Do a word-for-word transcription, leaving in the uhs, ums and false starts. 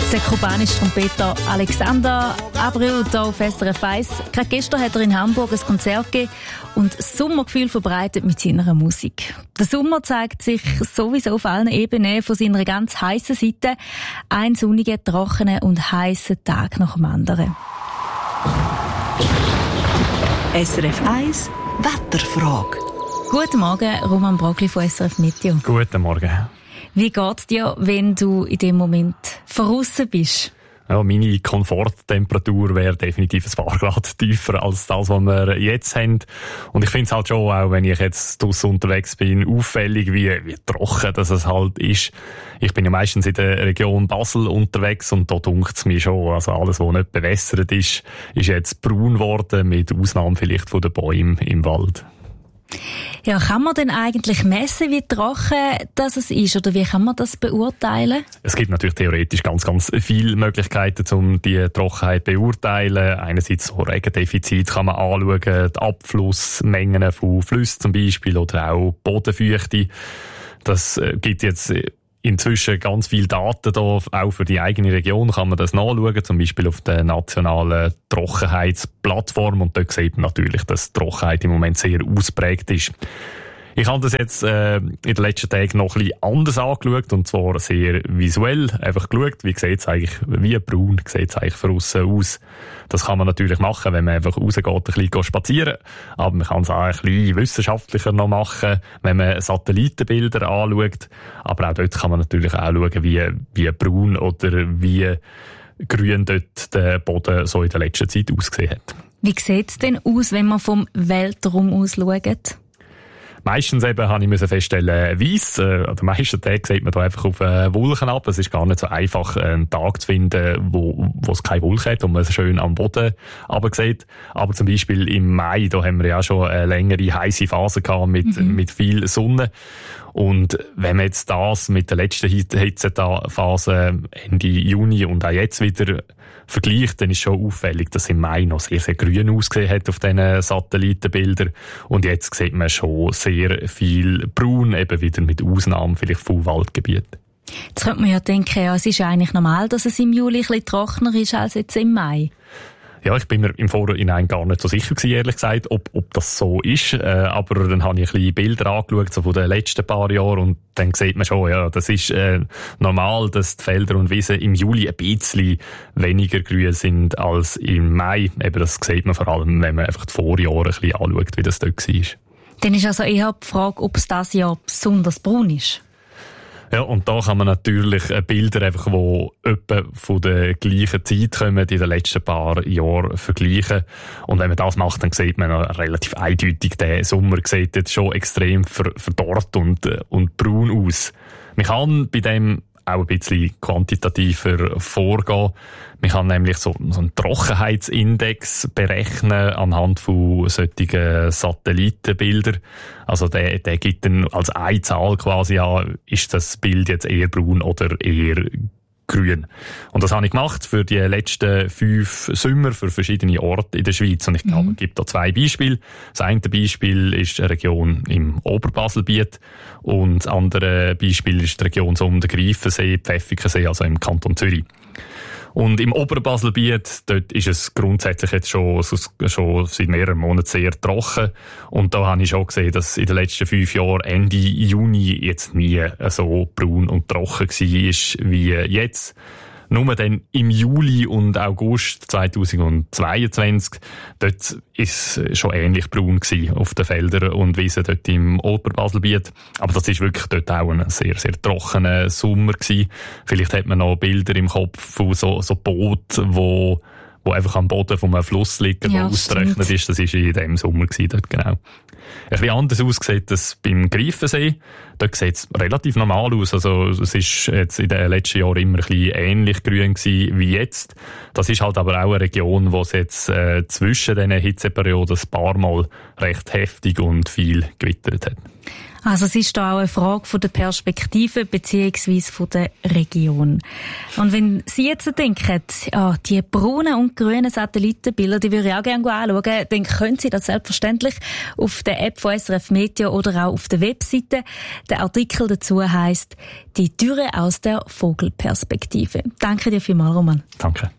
Der kubanische Trompeter Alexander Abreu hier auf S R F eins. Gerade gestern hat er in Hamburg ein Konzert gegeben und das Sommergefühl verbreitet mit seiner Musik. Der Sommer zeigt sich sowieso auf allen Ebenen von seiner ganz heissen Seite. Ein sonniger, trockener und heißer Tag nach dem anderen. S R F eins Wetterfrage. Guten Morgen, Roman Brogli von S R F Meteo. Guten Morgen. Wie geht's dir, wenn du in dem Moment draussen bist? Ja, meine Komforttemperatur wäre definitiv ein paar Grad tiefer als das, was wir jetzt haben. Und ich finde es halt schon, auch wenn ich jetzt draussen unterwegs bin, auffällig, wie, wie trocken das es halt ist. Ich bin ja meistens in der Region Basel unterwegs und da dunkt es mir schon. Also alles, was nicht bewässert ist, ist jetzt braun geworden, mit Ausnahme vielleicht von den Bäumen im Wald. Ja, kann man denn eigentlich messen, wie trocken das ist, oder wie kann man das beurteilen? Es gibt natürlich theoretisch ganz, ganz viele Möglichkeiten, um die Trockenheit zu beurteilen. Einerseits so Regendefizit kann man anschauen, die Abflussmengen von Flüssen zum Beispiel oder auch Bodenfeuchte. Das gibt jetzt inzwischen ganz viele Daten da, auch für die eigene Region kann man das nachschauen, zum Beispiel auf der nationalen Trockenheitsplattform, und dort sieht man natürlich, dass die Trockenheit im Moment sehr ausprägt ist. Ich habe das jetzt äh, in den letzten Tagen noch ein bisschen anders angeschaut, und zwar sehr visuell. Einfach geschaut, wie sieht es eigentlich, wie braun sieht es eigentlich von aussen aus. Das kann man natürlich machen, wenn man einfach rausgeht, ein bisschen spazieren. Aber man kann es auch ein bisschen wissenschaftlicher noch machen, wenn man Satellitenbilder anschaut. Aber auch dort kann man natürlich auch schauen, wie, wie braun oder wie grün dort der Boden so in der letzten Zeit ausgesehen hat. Wie sieht es denn aus, wenn man vom Weltraum aus schaut? Meistens eben habe ich feststellen, weiss. Äh, an den meisten Tagen sieht man da einfach auf äh, Wolken ab. Es ist gar nicht so einfach, einen Tag zu finden, wo, wo es keine Wolken hat und man es schön am Boden runter sieht. Aber zum Beispiel im Mai, da haben wir ja schon eine längere heisse Phase gehabt mit, mhm. mit viel Sonne. Und wenn man jetzt das mit der letzten Hitzephase Ende Juni und auch jetzt wieder vergleicht, dann ist schon auffällig, dass im Mai noch sehr, sehr grün ausgesehen hat auf diesen Satellitenbildern. Und jetzt sieht man schon sehr viel braun, eben wieder mit Ausnahmen vielleicht von Waldgebieten. Jetzt könnte man ja denken, ja, es ist ja eigentlich normal, dass es im Juli ein bisschen trockener ist als jetzt im Mai. Ja, ich bin mir im Vorhinein gar nicht so sicher gewesen, ehrlich gesagt, ob, ob das so ist. Äh, aber dann habe ich ein bisschen Bilder angeschaut, so von den letzten paar Jahren, und dann sieht man schon, ja, das ist äh, normal, dass die Felder und Wiesen im Juli ein bisschen weniger grün sind als im Mai. Eben, das sieht man vor allem, wenn man einfach die Vorjahre ein bisschen anschaut, wie das dort war. Dann ist also eher die Frage, ob es dieses Jahr besonders braun ist. Ja, und da kann man natürlich Bilder einfach, die etwa von der gleichen Zeit kommen, in den letzten paar Jahren vergleichen. Und wenn man das macht, dann sieht man relativ eindeutig, der Sommer sieht jetzt schon extrem verdorrt und, und braun aus. Man kann bei dem auch ein bisschen quantitativer vorgehen. Man kann nämlich so, so einen Trockenheitsindex berechnen anhand von solchen Satellitenbildern. Also der, der gibt dann als eine Zahl quasi an, ist das Bild jetzt eher braun oder eher grün. Und das habe ich gemacht für die letzten fünf Sommer für verschiedene Orte in der Schweiz. Und ich glaube, mhm. es gibt da zwei Beispiele. Das eine Beispiel ist eine Region im Oberbaselbiet und das andere Beispiel ist die Region so um den Greifensee, Pfäffikensee, also im Kanton Zürich. Und im Oberbaselbiet, dort ist es grundsätzlich jetzt schon, schon seit mehreren Monaten sehr trocken. Und da habe ich schon gesehen, dass in den letzten fünf Jahren Ende Juni jetzt nie so braun und trocken war wie jetzt. Nur dann im Juli und August zweitausendzweiundzwanzig, dort ist es schon ähnlich braun gewesen auf den Feldern und Wiesen dort im Oberbaselbiet. Aber das ist wirklich dort auch ein sehr, sehr trockener Sommer gewesen. Vielleicht hat man noch Bilder im Kopf von so, so Booten, wo, wo einfach am Boden von einem Fluss liegen, ja, der ausgerechnet ist. Das war in diesem Sommer gewesen, dort, genau. Ein bisschen anders aussieht das beim Greifensee. Dort sieht es relativ normal aus. Also, es ist jetzt in den letzten Jahren immer ein bisschen ähnlich grün gewesen wie jetzt. Das ist halt aber auch eine Region, wo es jetzt äh, zwischen diesen Hitzeperioden ein paar Mal recht heftig und viel gewittert hat. Also es ist da auch eine Frage von der Perspektive beziehungsweise von der Region. Und wenn Sie jetzt denken, ja, die braunen und grünen Satellitenbilder, die würde ich auch gerne anschauen, dann können Sie das selbstverständlich auf der App von S R F Meteo oder auch auf der Webseite. Der Artikel dazu heisst «Die Dürre aus der Vogelperspektive». Danke dir vielmals, Roman. Danke.